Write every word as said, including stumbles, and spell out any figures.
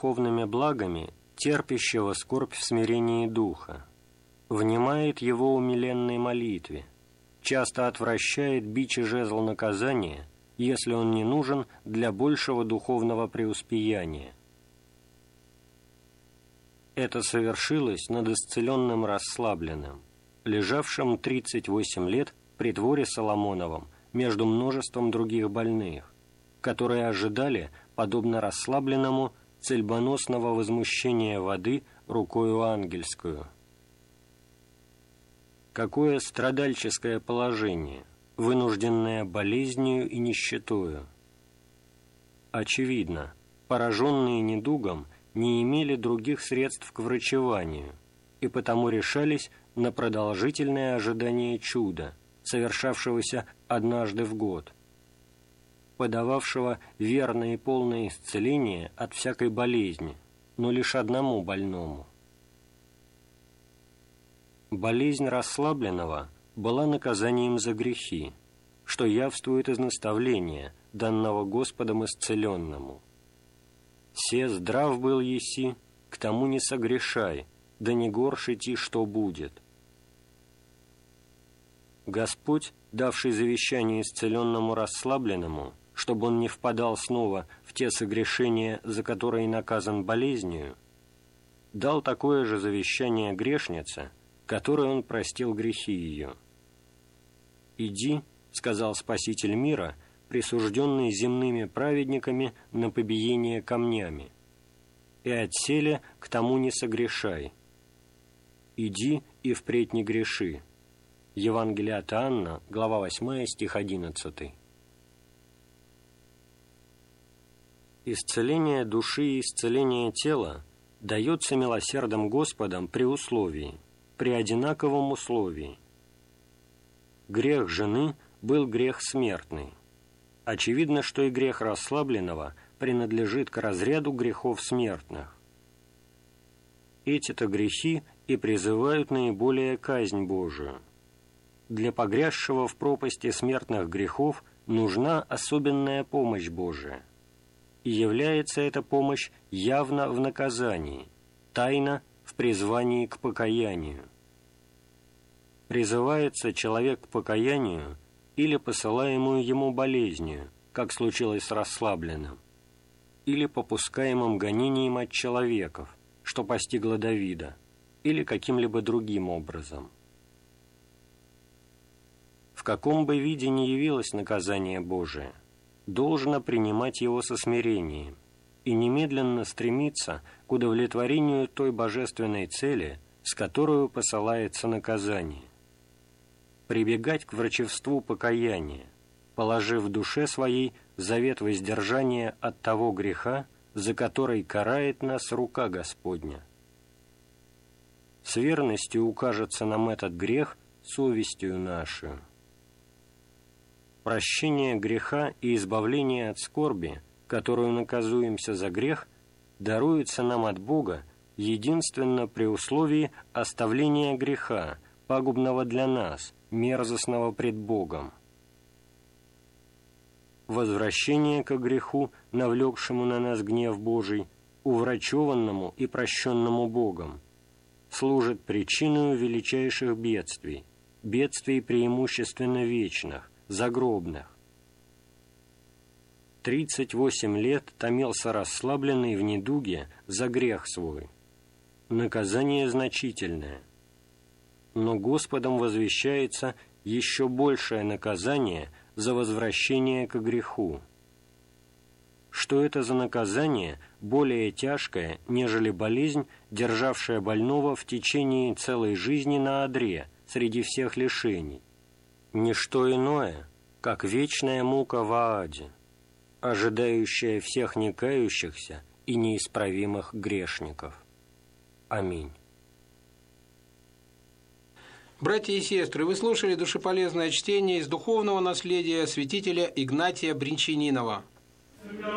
духовными благами терпящего скорбь в смирении духа, внимает его умиленной молитве, часто отвращает бич и жезл наказания, если он не нужен для большего духовного преуспеяния. Это совершилось над исцеленным расслабленным, лежавшим тридцать восемь лет при дворе Соломоновом между множеством других больных, которые ожидали, подобно расслабленному, цельбоносного возмущения воды рукою ангельскую. Какое страдальческое положение, вынужденное болезнью и нищетою! Очевидно, пораженные недугом не имели других средств к врачеванию и потому решались на продолжительное ожидание чуда, совершавшегося однажды в год, подававшего верное и полное исцеление от всякой болезни, но лишь одному больному. Болезнь расслабленного была наказанием за грехи, что явствует из наставления, данного Господом исцеленному. «Се здрав был еси, к тому не согрешай, да не горше ти, что будет». Господь, давший завещание исцеленному расслабленному, чтобы он не впадал снова в те согрешения, за которые наказан болезнью, дал такое же завещание грешнице, которой он простил грехи ее. «Иди, — сказал Спаситель мира, присужденный земными праведниками на побиение камнями, и отселе к тому не согрешай. Иди и впредь не греши». Евангелие от Иоанна, глава восьмая, стих одиннадцатый. Исцеление души и исцеление тела дается милосердным Господом при условии, при одинаковом условии. Грех жены был грех смертный. Очевидно, что и грех расслабленного принадлежит к разряду грехов смертных. Эти-то грехи и призывают наиболее казнь Божию. Для погрязшего в пропасти смертных грехов нужна особенная помощь Божия. И является эта помощь явно в наказании, тайно в призвании к покаянию. Призывается человек к покаянию или посылаемую ему болезнью, как случилось с расслабленным, или попускаемым гонением от человеков, что постигло Давида, или каким-либо другим образом. В каком бы виде ни явилось наказание Божие, должно принимать его со смирением и немедленно стремиться к удовлетворению той божественной цели, с которой посылается наказание. Прибегать к врачевству покаяния, положив в душе своей завет воздержания от того греха, за который карает нас рука Господня. С верностью укажется нам этот грех совестью нашу. Прощение греха и избавление от скорби, которую наказуемся за грех, даруется нам от Бога единственно при условии оставления греха, пагубного для нас, мерзостного пред Богом. Возвращение ко греху, навлекшему на нас гнев Божий, уврачеванному и прощенному Богом, служит причиной величайших бедствий, бедствий преимущественно вечных, загробных. Тридцать восемь лет томился расслабленный в недуге за грех свой. Наказание значительное. Но Господом возвещается еще большее наказание за возвращение к греху. Что это за наказание более тяжкое, нежели болезнь, державшая больного в течение целой жизни на одре среди всех лишений? Ничто иное, как вечная мука в Ааде, ожидающая всех некающихся и неисправимых грешников. Аминь. Братья и сестры, вы слушали душеполезное чтение из духовного наследия святителя Игнатия Бринчанинова.